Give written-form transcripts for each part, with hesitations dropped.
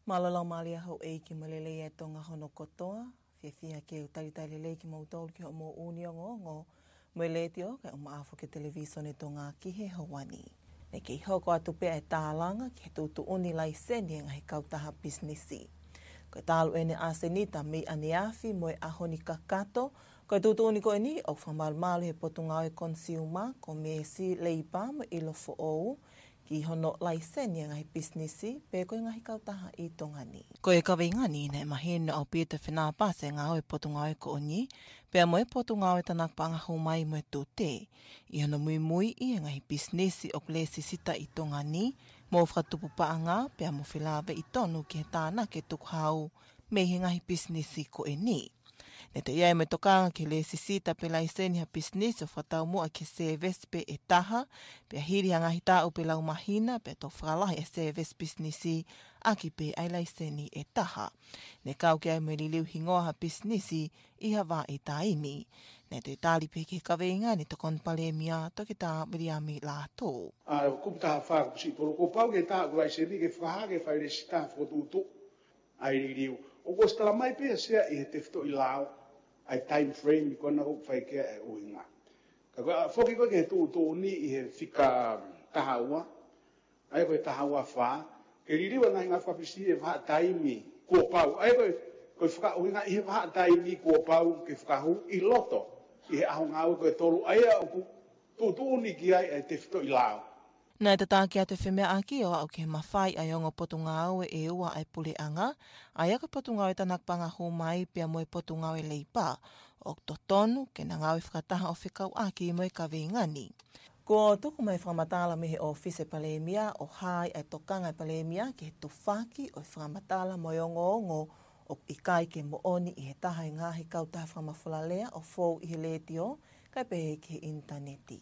Malalau malia hau e ki malele e tonga hono kotoa, whiawhia ke o taritari lei ki mautau ki o mo uniongo ngo, mo le tio ke o maafo ke television e tonga ki he hawani. Ne ke hoko atu pea e tālanga ki he tūtu uni lai seni ngahi kautaha businessi. Ko tālu ene asenita mei aneafi mo e ahoni kakato, ko tūtu uni ko eni o whamalmalu he potunga e consumer ko me si leipa mo ilo fo ou, ki hono laiseni ngahi businessi, pe koe ngahi kautaha I tongani. Ko e kawe ngani ne maheno au pēta whenā pase ngā oe potunga oe ko oni, pea mo e potunga oe tanak panga humai mo e tūte. I hono mui mui I ngahi businessi o klesi sita I tongani, mo whakatupu paanga, pea mo whilawe I tonu ki he tāna ke tukhau, me he ngahi businessi ko e ni. Ne te iai me tokanga ki le sisita pe laiseni ha business o whatau mua ki service pe e taha, pe hiri hangahi tāu pe lau mahina, pe to whakalahi e service businessi, aki pe ai laiseni e taha. Ne kau ki ai me li liu hingoa ha businessi, iha wā e taimi. Ne te tāli pe ki kawenga, ne to konpale mia, to ki tā miriami la tō. Kupta whā kusi polo, ko pau ke tā ku laiseni ke whahage whai le sita whotutu, ai li liu. O ko stala mai pe sea I he tefto I lao, ai time frame I kona hope whai kea e uinga. Ka koe, whoki koe ke he tū ni I he whika tahaua, ai koe tahaua whā, ke ririwa ngai ngā whapisi e wha taimi kua pau, ai koe whaka uinga I he wha taimi kua pau ke whakahu I loto, I he aho ngāu koe tolu, aia o tū ni ki ai e tefto I lao. Nai te tāki atu whemea aki o au ke mawhai ai ongo potunga au e ua ai puleanga, ai aka potunga au tanak panga humai pia moe potunga au e leipa, o to tonu ke na ngau whakataha o whikau aki moe kawe ngani. Ko tuku mai whamatala me he office e Palemia o hai ai tokanga e Palemia ke he tufaki o whamatala moe ongo o I kai ke mooni I he taha I ngahi kautaha whamawhulalea o fōu I he letio kai pehe ki he interneti.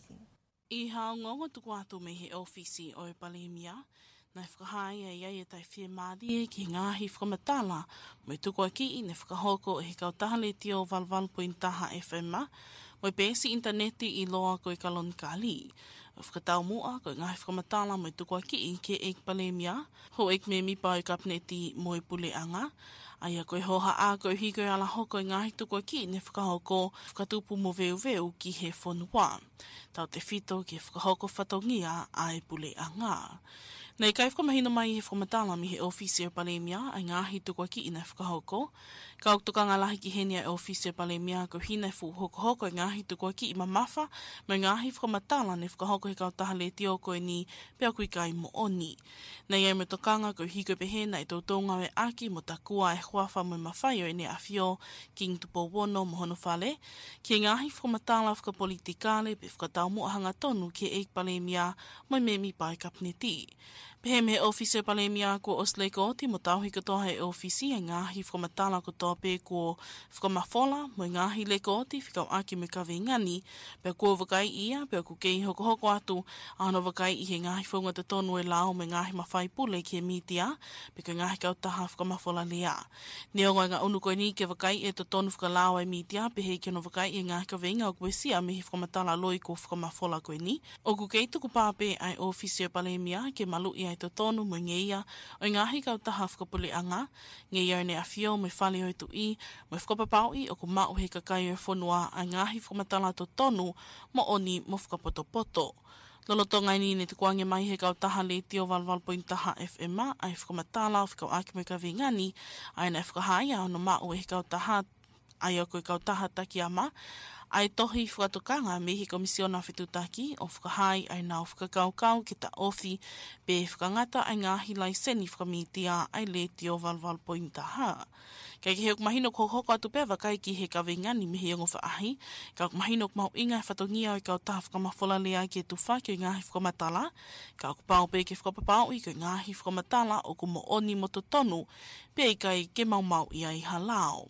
I hao ngongo tuku atu me he ofisi o e Palemia, nai whakahai e iai e tai whie mādi e ki ngāhi whakamatala, mai tuku aki I ne whakahoko e he kautaha le tio valval.taha FM, mai pēsi interneti I loa koe kalon kali. O whakatau mua koe ngāhi whakamatala mai tuku aki I ke e Palemia, ho ek me mipa o kapneti mo e puleanga, aia koe hoha a koe hiko ala hoko I ngāhi tuku aki ne whakahoko whakatupu mo veu ki he whanua. Tau te whito ki whakahoko whatongia a e puleanga. Nei kai whakamahina mai he whakamatala mi he ofisi o Palemia ai ngāhi tuku aki I nei whakahoko. Ka oktukanga lahi ki henia e ofisi o Palemia ko hina fu hoko I ngāhi tuku aki I mamafa mai ngāhi whakamatala ne whakahoko he kautaha le tio koe ni pea kui kai mo oni. Nei e me tokanga ko hiko pehena I tautonga e aki mo takua e huafa mo mawhai o ene awhio King Tupo Wono mo hono whale. Ki ngāhi whakamatala whakapolitikale pe whakatau mo hanga tonu ki e Palemia mai me mi pai kapneti. Pehe me ofisi o Palemia ko Osley Koti mo tauhi katoa he ofisi e ngāhi whakamatala ko toa pe ko whakamafola mo ngāhi le koti whikau aki me kawe ngani pe ko wakai ia pe ko kei hoko atu ano wakai I he ngāhi whaungata tonu e lao me ngāhi mawhai pule ki e mitia pe ko ngāhi kautaha whakamafola lea. Neo ngā unu koe ni ke wakai e to tonu whakalao e mitia pe hei ke no wakai e ngāhi kawenga o kuesia me he whakamatala loi ko whakamafola koe ni. O ku kei tuku pāpe ai ofisi o Palemia ke malu I ai to tonu mo ngeia o ngāhi kautaha whakapuleanga, ngeia ne awhio me whale o tu I, mo whakapapau I o ku mau he kakai o whanua ai ngāhi whakamatala to tonu mo oni mo whakapoto-poto. Loloto ngai ni ne te kuange mai he kautaha le tio valval.taha FM ai whakamatala o whikau aki me ka vingani, ai nei whakahai a no mau he kautaha ai o koe kautaha takiama, ai tohi whakatokanga me he komisiona whetutaki o whakahai ai nao whakakaukau ki ta ofi pe whakangata ai ngāhi laiseni whakamitia ai le tio valval.taha. Kei ki heok mahino ko hoko atu pewa kai ki he kawengani me he ongo whaahi, ka mahino ko mau inga e whatongia o I kautaha whakamafola lea ki e tuwha ki o ngāhi whakamatala, ka kupau pe ke whakapapau I ki o ngāhi whakamatala o ku mo oni mo tonu, pe I kai ke mau I ai halao.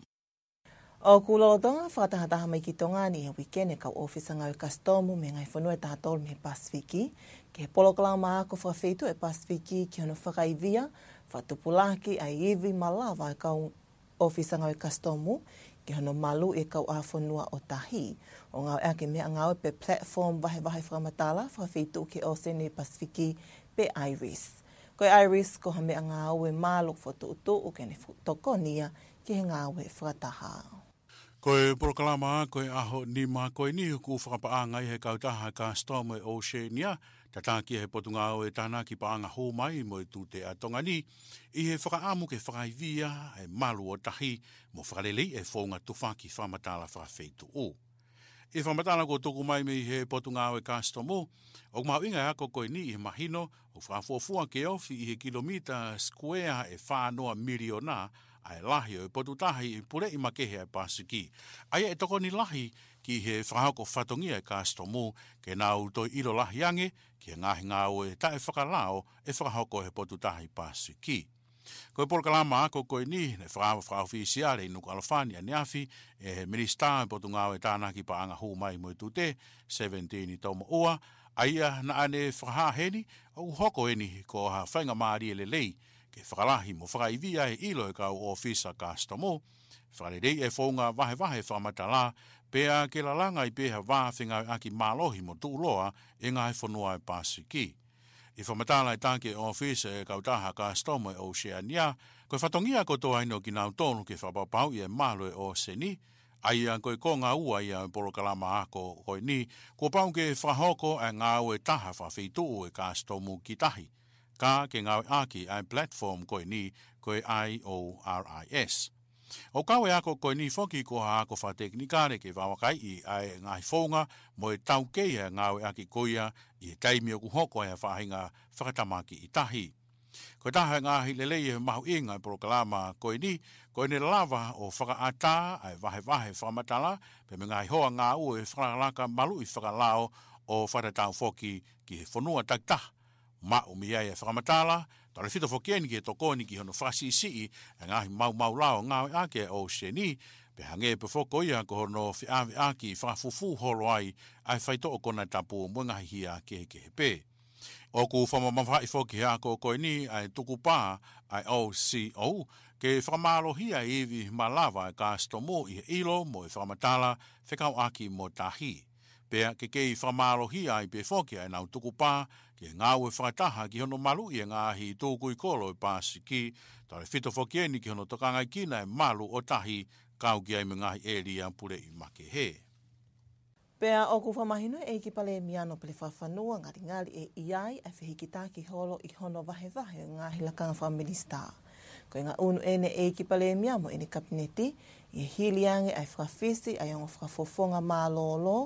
O kulolotonga whakatahataha mai ki tonga ni he weekend e kau ofisa ngau kastomu me ngai whanua taha tolu me he Pasifiki. Ke he polokalau maako whakawhitu e Pasifiki ki hono whakaivia, whatupulaki ai iwi malawa e kau ofisa ngau kastomu, ki hono malu e kau a whanua o tahi. O ngau ake mea ngau pe platform wahe whakamatala whakawhitu ki o sene Pasifiki pe Iris. Koe Iris ko hame a ngā ue mālok whatuutu o kene toko nia ki he ngā ue whakataha. Koe porokalama koe aho ni mā koe ni ku whakapaanga i he kautaha ka Storm Oceania, tataki he potunga o e tāna ki paanga hō mai mo e tūte a tongani, i he whakaamu ke whakaivia e malu o tahi mo whakalelei e whonga tufaki whamatala whakawheitu o. E whamatala ko tuku mai me he potunga o e ka Storm o mau inga ako koe ni i he mahino o whafuafua ke ofi i he kilomita square e whanoa miliona ai lahi o potutahi i pure i makehe ai Pasuki. Ai e toko ni lahi ki he whahako whatongia e ka Storm o ke nā utoi ilo lahi ange ki ngahi ngā o e tae whakalao e whahako he potutahi Pasuki. Koe porokalama ako koe ni, ne whaofisiare i nuku alawhani a niafi, e minister e potunga o e tānaki paanga hū mai mo e tūte, 17 i tauma ua, aia na ane whakahaheni, au hoko eni ko ha whainga maari e lelei, ke whakalahi mo whakaivia e ilo e kau ofisa ka Storm o, whakarerei e whaunga vahe whamatala, pea ke lalanga i peha whawhinga aki mālohi mo tūloa e ngai whanua e Pasuki. I whamatala e tāke ofisa e kautaha ka Storm Oceania, koe whatongia ko toa ino ki nau tonu ke whapapau i e malo e o seni, aia koe ko ngā ua ia porokalama ako koe ni, ko pau ke whahoko e ngā ue taha whawhitu e ka Storm ki tahi. Ka ke ngāwe aki ai platform koe ni koe IORIS. O kawe ako koe ni whoki ko ako whateknikare ke wawakai i ai ngāhi whaunga mo e taukei e ngāwe aki koia i e taimi o kuhoko e whahinga whakatamaki i tahi. Koe taha ngāhi lelei e mahu inga i porokalama koe ni ne lava o whakaata ai vahe whamatala pe me ngāhi hoa ngā ue whakalaka malu i whakalao o whatatau whoki ki he whanua taktaha. Ma umia e whakamatala, tare whita whokieni ki e tokoni ki hono whasisi e ngahi mau lao ngāwe ake o seni, pe hange pe whoko ia ko hono whiawe aki whafufu holo ai whaito o kona tapu mo ngahi hia ke pe. O ku whamamawhai whoki ako koe ni ai tuku pā ai OCO, ke whamalohia iwi malawa e ka Storm o i he ilo mo e whakamatala whekau aki mo tahi. Pea ke kei whamalohia ai pe whoki ai nau tuku pā, ke ngā ue whakataha ki hono malu i ngāhi tūku i kolo i Pasuki, tare whito whokieni ki hono tokangai kina e malu o tahi kau ki ai me ngāhi eria pure i make he. Pea o ku whamahino e ki pale miano pele whawhanua ngari e iai e whihiki tāki holo i hono vahe o ngāhi lakanga whaminister. Ko ngā unu ene e ki pale miamo ene kabineti i hiliange ai whawhisi ai ongo whafofonga mālolo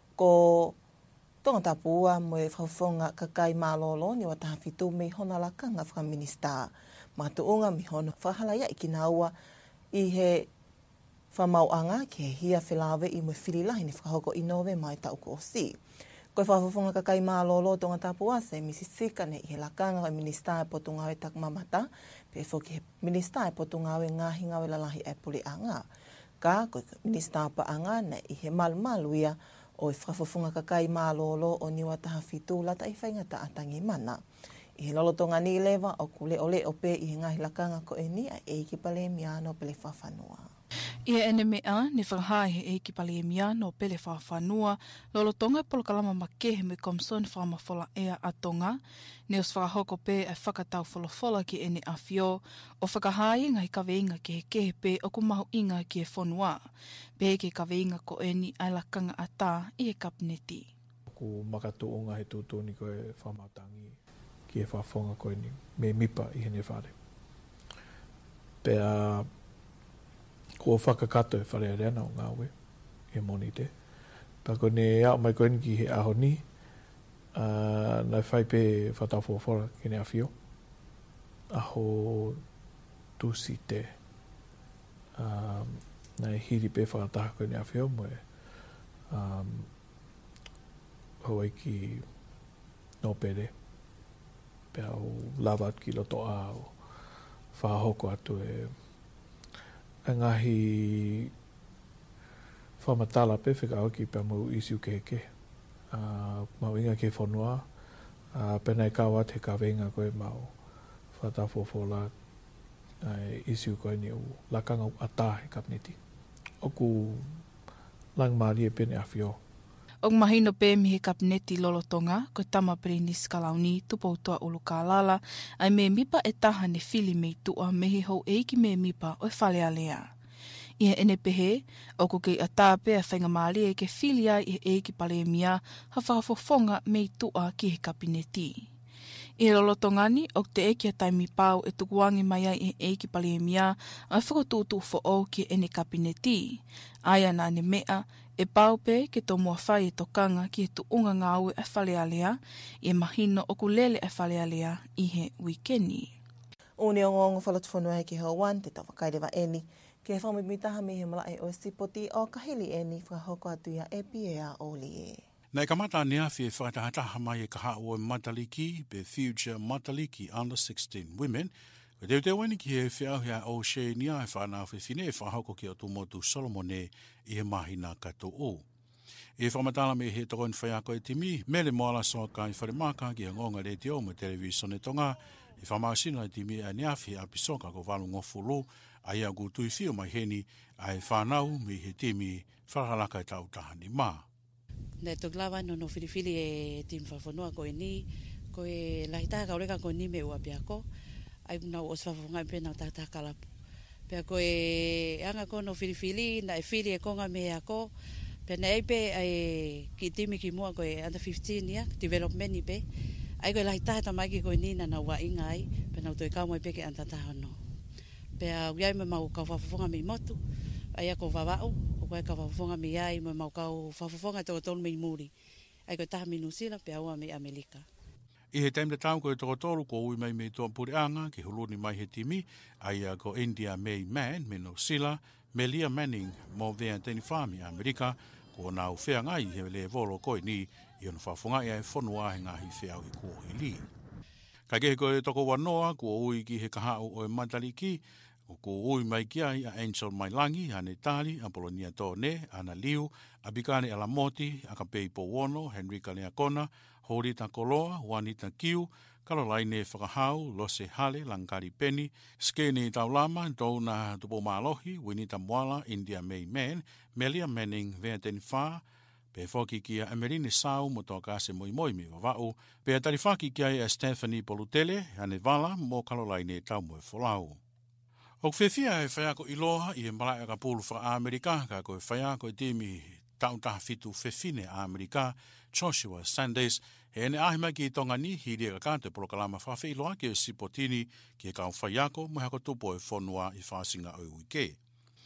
ko tonga tapua mo e whawhonga kakai mālolo ni wataha whitu me hona lakanga whaminister. Mātuunga mi hono whahalaya i ki naua i he whamauanga ki he hia whilawe i mo whirilahi ni whakahoko i nove mai tau ko si. Koe whawhonga kakai mālolo tonga tapua se misisika ne i he lakanga o minister e potunga e tak mamata, pe whoki he minister e potunga e ngahi ngawe lalahi e puli anga. Ka koe minister pa anga ne i he malu ia o i whawhonga kakai mālolo o niwa taha whitu lata i whaingata atangi mana. I he lolotonga ni lewa o kule ole o pe i he ngahi lakanga ko e ni a e ki pale miano pele whawhanua. Ia ene mea ni whakahae e ki pale e miano pele whawhanua, lolotonga e polokalama makehe me komsoni whamawhola ea atonga, ne os whakahoko pe e whakatau wholofola ki ene awhio, o whakahae ngai kaweinga ki he kehe pe o kumahu inga ki e whonua, pe ke kaweinga ko eni ai lakanga ata i e kabineti. Ku makatuunga he tūtuni ko e whamautangi ki e whawhonga ko eni, me mipa i hene whare. Pea ko whakakato e whare arena o ngā ue, e moni te. Pako ne au mai koeni ki he aho ni, nai whai pe whatau whawhora ki ne awhio. Aho tusi te. Nai hiri pe whakataha koeni awhio mo e hoi ki no pere. Pea o lava ki loto a o whahoko atu e ngahi whamatala pe whika ki pa mau isiu keke. Mau inga ke whanua, penai kawa te kawenga koe mau whatawhawhola isiu koe ni u lakanga ata he kabineti. Oku lang maari e pene awhio. O mahino pe mi he kapineti lolotonga, ko tama Berenice Kalauni, tupoutoa ulu kālala, ai me mipa e taha ne fili mei tua mehi hou eiki me mipa o e whale alea. I he ene pehe, o ko kei a tāpe a whainga maali e ke fili ai i he eiki pale mia, ha whakafofonga mei tua ki he kapineti. I he lolotongani, o te eki a taimi pau e tukuangi mai ai i he eiki pale mia, ai whakatūtu fo o ki ene kapineti. Ai ana ne mea, e paupe ke tō mua whai e tokanga ki he tuunga ngā ue e whale alea, i mahino o kulele e whale alea i he wikeni. Uni o ngongo whalatuwhanua he ki Hauan, te tawakairewa eni, ke he whamimitaha mi he malai o sipoti o kahili eni whakahoko atu ia e piea o lie. Nei kamata nea fi whakatahataha mai e kaha o Mataliki, be Future Mataliki Under 16 Women, ko te wani ki he whiau hea o Shenia e whanau whiwhine e whahoko ki o tumotu Solomone i he mahina kato o. E whamatala me he tokon whaiako e timi, mele moala soka i wharimaka ki a ngonga re te o mo televisone tonga, e whamaasina e timi a neafi a pisoka ko walu ngofulu, a ia gu tui whio mai heni, a e whanau me he timi whakalaka e tau tahani maa. Nei tō glawa no whiriwhiri e timu whawhanua ko e ni, ko e lahitaha kaureka ko ni me ua piako, ai nau o swawhunga pe nau tātā kalapu. Pea ko e anga ko no whiriwhiri, na e whiri e konga me ako, pea na eipe ai ki timi ki mua ko e under 15 ia, development i pe, ai ko e lahitaha tamaiki ko e ni na nau wa inga ai, pea nau toi kaumai pe ke antataha no. Pea uiai me mau ka whawhunga me motu, ai ako wawau, o koe ka whawhunga me ai, me mau ka whawhunga tō tonu me muri. Ai ko taha minu sila, pea ua me Amerika. I he taim te tau ko e tokotoro ko ui mai me toa pureanga ki huluni mai he timi ai a ko India May Man me no sila me Leah Manning mo vea teni whami Amerika ko nau whea ngai he le volo koe ni i onu whafunga i ai whanua he ngahi wheau i kuohi li. Ka kehe ko e toko wanoa ko ui ki he kahau o e Mataliki ko ui mai ki ai a Angel Mailangi hane tali Apolonia Tone, Ana Liu, Abikane Alamoti, Akapei Powono, Henrika Leakona, Horita Koloa, Juanita Kiu, Caroline Whakahau, Lose Hale, Langari Penny, Skene Taulama, Dona Tupo Malohi, Winita Mwala, India May Man, Melia Manning, Veaten Fa, pe foki kia Emerine Sau, Motoka se Moimoi me Wavau, pe tarifaki kia e Stephanie Polutele, Hane Vala, Mo Caroline Taumoe Folau. O kwhewhia e whaiako iloha i e malai ka pulu wha Amerika, ka koe whaiako e timi tauntaha fitu whewhine Amerika, Joshua Sundays, he ene ahima ki tonga ni hiri e ka te polokalama whawhi iloha ki e sipotini ki e kau whaiako mo hako tupo e whonua i whasinga o uike.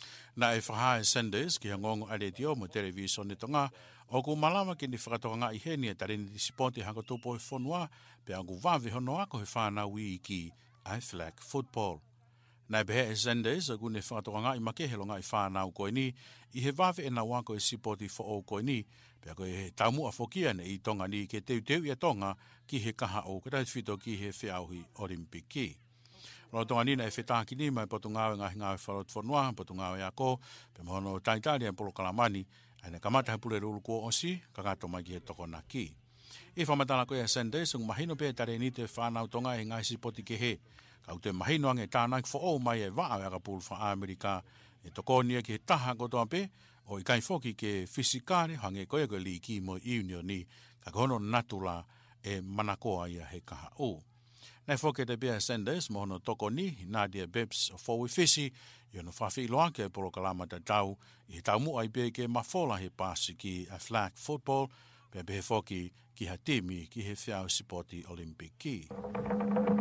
Na e whaha e Sundays ki hangongo aretio mo televisone tonga, o ku malama ki ni whakatoka i heni e tarini di sipoti hako tupo e whonua, pe angu wavi hono ako he whanau ki ai flag football. Nai behe e Sundays, a gune whakatoka ngā i makehelo ngā i whanau koe ni, i he wawe e na wako e sipoti fo o koe ni, pia koe he taumu a whokia ne i tonga ni ke teu i a tonga ki he kaha o katai whito ki he whiauhi Olimpiki. Lo tonga ni na e whetaki ni mai potu ngāwe ngahi ngāwe whalot whanua, potu ngāwe a ko, pe mohono taitari an polo kalamani, aina kamata he pule rulu kua osi, kakato mai ki he toko na ki. I whamatala koe a Sundays, un mahino pe tare ni te whanau tonga e ngai sipoti ke he, kau te mahino ange tānai fo o mai e waa e pulu wha Amerika, e tokonia ki he taha kotoa pe, o i kai foki ke fisikare hange koe koe li ki mo iunio ni, ka kono natula e manakoa ia he kaha o. Nei foke te pia Sanders, mohono toko ni, Nadia Bebs o Fowi Fisi, i ono whawhi iloa ke polo kalama ta tau, i he tau mua i pe ke mafola he pasi ki a flag football, pe he foki ki ha timi ki he whiau sipoti Olimpiki.